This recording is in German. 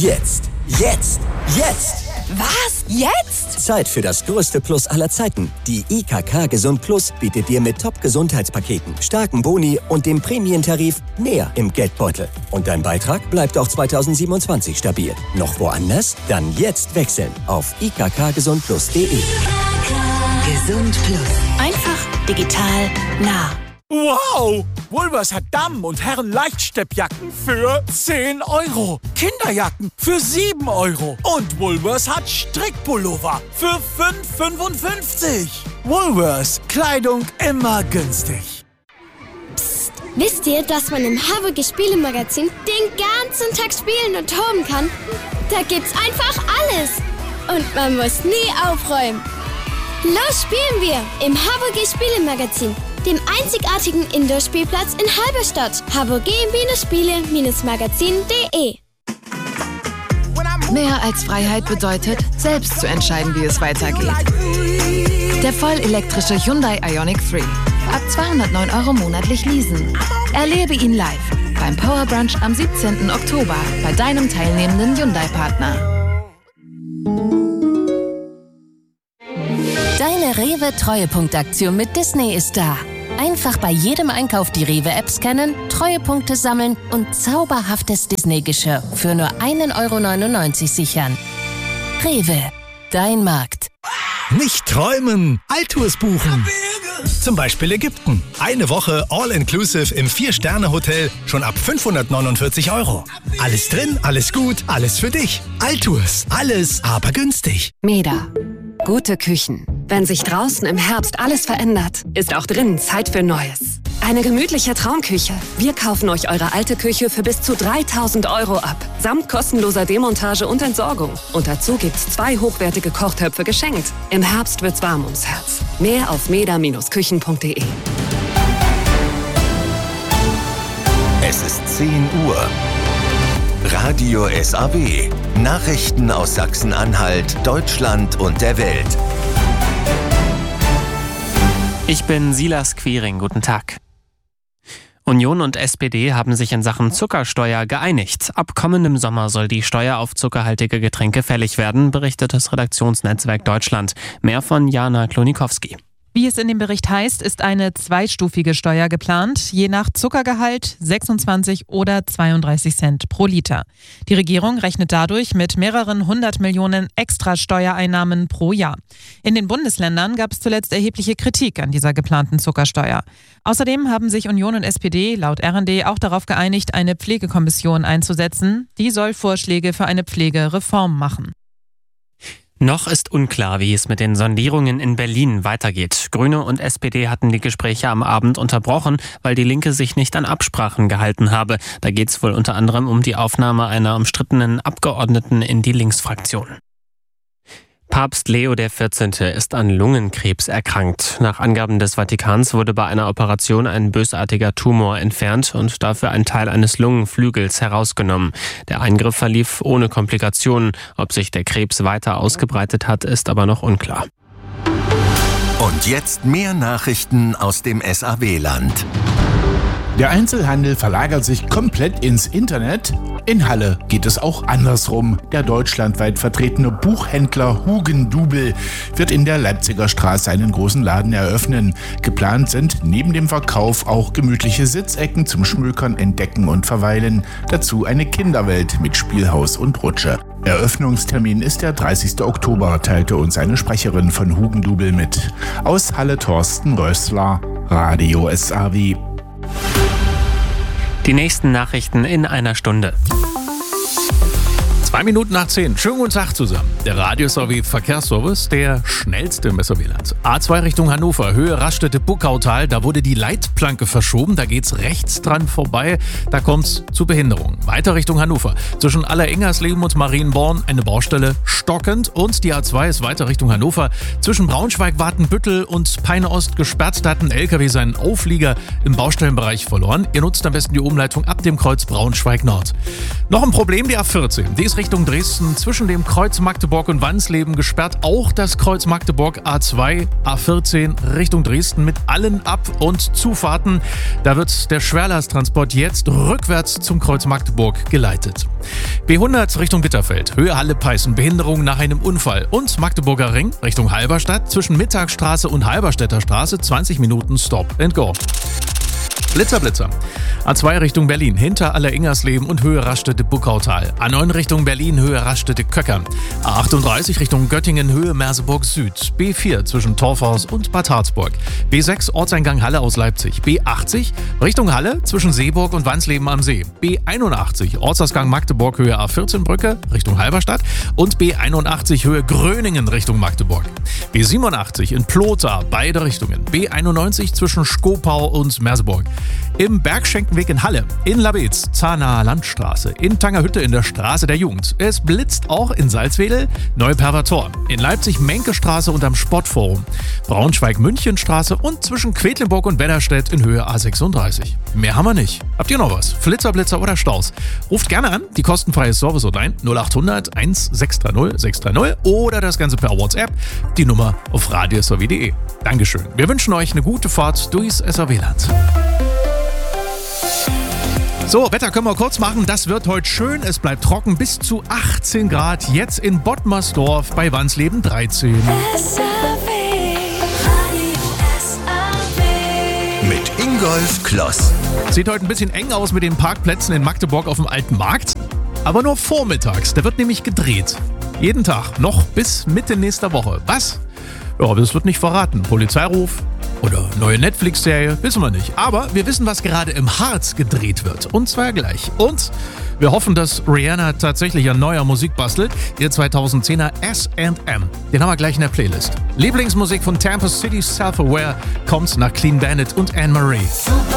Jetzt! Jetzt! Jetzt! Was? Jetzt? Zeit für das größte Plus aller Zeiten. Die IKK Gesund Plus bietet dir mit Top-Gesundheitspaketen, starken Boni und dem Prämientarif mehr im Geldbeutel. Und dein Beitrag bleibt auch 2027 stabil. Noch woanders? Dann jetzt wechseln auf ikkgesundplus.de. Gesund Plus. Einfach, digital, nah. Wow! Woolworths hat Damen- und Herren-Leichtsteppjacken für 10 €. Kinderjacken für 7 €. Und Woolworths hat Strickpullover für 5,55 €. Woolworths. Kleidung immer günstig. Psst. Wisst ihr, dass man im Haverge Spielemagazin den ganzen Tag spielen und toben kann? Da gibt's einfach alles. Und man muss nie aufräumen. Los spielen wir im Haverge Spielemagazin, dem einzigartigen Indoor-Spielplatz in Halberstadt. haverge-spiele-magazin.de. Mehr als Freiheit bedeutet, selbst zu entscheiden, wie es weitergeht. Der voll elektrische Hyundai Ioniq 3. Ab 209 € monatlich leasen. Erlebe ihn live beim Power Brunch am 17. Oktober bei deinem teilnehmenden Hyundai-Partner. Deine Rewe-Treuepunktaktion mit Disney ist da. Einfach bei jedem Einkauf die Rewe-App scannen, Treuepunkte sammeln und zauberhaftes Disney-Geschirr für nur 1,99 € sichern. Rewe, dein Markt. Nicht träumen, Altours buchen. Zum Beispiel Ägypten. Eine Woche All-Inclusive im 4-Sterne-Hotel, schon ab 549 €. Alles drin, alles gut, alles für dich. Altours, alles aber günstig. Meda. Gute Küchen. Wenn sich draußen im Herbst alles verändert, ist auch drinnen Zeit für Neues. Eine gemütliche Traumküche. Wir kaufen euch eure alte Küche für bis zu 3.000 € ab. Samt kostenloser Demontage und Entsorgung. Und dazu gibt's 2 hochwertige Kochtöpfe geschenkt. Im Herbst wird's warm ums Herz. Mehr auf meda-küchen.de. Es ist 10 Uhr. Radio SAW. Nachrichten aus Sachsen-Anhalt, Deutschland und der Welt. Ich bin Silas Quiring. Guten Tag. Union und SPD haben sich in Sachen Zuckersteuer geeinigt. Ab kommendem Sommer soll die Steuer auf zuckerhaltige Getränke fällig werden, berichtet das Redaktionsnetzwerk Deutschland. Mehr von Jana Klonikowski. Wie es in dem Bericht heißt, ist eine zweistufige Steuer geplant, je nach Zuckergehalt 26 oder 32 Cent pro Liter. Die Regierung rechnet dadurch mit mehreren 100 Millionen extra Steuereinnahmen pro Jahr. In den Bundesländern gab es zuletzt erhebliche Kritik an dieser geplanten Zuckersteuer. Außerdem haben sich Union und SPD laut RND auch darauf geeinigt, eine Pflegekommission einzusetzen. Die soll Vorschläge für eine Pflegereform machen. Noch ist unklar, wie es mit den Sondierungen in Berlin weitergeht. Grüne und SPD hatten die Gespräche am Abend unterbrochen, weil die Linke sich nicht an Absprachen gehalten habe. Da geht es wohl unter anderem um die Aufnahme einer umstrittenen Abgeordneten in die Linksfraktion. Papst Leo XIV. Ist an Lungenkrebs erkrankt. Nach Angaben des Vatikans wurde bei einer Operation ein bösartiger Tumor entfernt und dafür ein Teil eines Lungenflügels herausgenommen. Der Eingriff verlief ohne Komplikationen. Ob sich der Krebs weiter ausgebreitet hat, ist aber noch unklar. Und jetzt mehr Nachrichten aus dem SAW-Land. Der Einzelhandel verlagert sich komplett ins Internet. In Halle geht es auch andersrum. Der deutschlandweit vertretene Buchhändler Hugendubel wird in der Leipziger Straße einen großen Laden eröffnen. Geplant sind neben dem Verkauf auch gemütliche Sitzecken zum Schmökern, Entdecken und Verweilen. Dazu eine Kinderwelt mit Spielhaus und Rutsche. Eröffnungstermin ist der 30. Oktober, teilte uns eine Sprecherin von Hugendubel mit. Aus Halle Thorsten Rössler, Radio SAW. Die nächsten Nachrichten in einer Stunde. 2 Minuten nach 10. Schönen guten Tag zusammen. Der Radio SAW Verkehrsservice, der schnellste im SAW-Land. A2 Richtung Hannover, Höhe Raststätte-Buckautal, da wurde die Leitplanke verschoben, da geht's rechts dran vorbei, da kommt's zu Behinderungen. Weiter Richtung Hannover, zwischen Allerengersleben und Marienborn eine Baustelle stockend und die A2 ist weiter Richtung Hannover, zwischen Braunschweig, Watenbüttel und Peine Ost gesperrt, da hat ein LKW seinen Auflieger im Baustellenbereich verloren. Ihr nutzt am besten die Umleitung ab dem Kreuz Braunschweig Nord. Noch ein Problem, die A14, die ist Richtung Dresden zwischen dem Kreuz Magdeburg Magdeburg und Wansleben gesperrt. Auch das Kreuz Magdeburg A2, A14 Richtung Dresden mit allen Ab- und Zufahrten. Da wird der Schwerlasttransport jetzt rückwärts zum Kreuz Magdeburg geleitet. B100 Richtung Bitterfeld, Höhe Halle-Peißen, Behinderung nach einem Unfall. Und Magdeburger Ring Richtung Halberstadt zwischen Mittagsstraße und Halberstädter Straße 20 Minuten Stop and Go. Blitzer. A2 Richtung Berlin, hinter Aller-Ingersleben und Höhe Raststätte-Buckautal. A9 Richtung Berlin, Höhe Raststätte-Köckern. A38 Richtung Göttingen, Höhe Merseburg Süd. B4 zwischen Torfhaus und Bad Harzburg. B6 Ortseingang Halle aus Leipzig. B80 Richtung Halle zwischen Seeburg und Wansleben am See. B81 Ortsausgang Magdeburg, Höhe A14 Brücke Richtung Halberstadt. Und B81 Höhe Gröningen Richtung Magdeburg. B87 in Plotha, beide Richtungen. B91 zwischen Skopau und Merseburg. Im Bergschenkenweg in Halle, in Labez, Zahnaer Landstraße, in Tangerhütte in der Straße der Jugend. Es blitzt auch in Salzwedel, Neuperver Tor, in Leipzig Menkestraße und am Sportforum, Braunschweig-Münchenstraße und zwischen Quedlinburg und Wedderstedt in Höhe A36. Mehr haben wir nicht. Habt ihr noch was? Flitzer, Blitzer oder Staus? Ruft gerne an, die kostenfreie Service-Hotline 0800 1630 630 oder das Ganze per WhatsApp, die Nummer auf radiosaw.de. Dankeschön. Wir wünschen euch eine gute Fahrt durchs SAW-Land. So, Wetter können wir kurz machen. Das wird heute schön. Es bleibt trocken bis zu 18 Grad. Jetzt in Bottmersdorf bei Wansleben 13. Mit Ingolf Kloss. Sieht heute ein bisschen eng aus mit den Parkplätzen in Magdeburg auf dem Alten Markt. Aber nur vormittags. Da wird nämlich gedreht. Jeden Tag. Noch bis Mitte nächster Woche. Was? Ja, das wird nicht verraten. Polizeiruf oder neue Netflix-Serie, wissen wir nicht. Aber wir wissen, was gerade im Harz gedreht wird. Und zwar gleich. Und wir hoffen, dass Rihanna tatsächlich an neuer Musik bastelt. Ihr 2010er S&M. Den haben wir gleich in der Playlist. Lieblingsmusik von Tampa City Self-Aware kommt nach Clean Bandit und Anne Marie.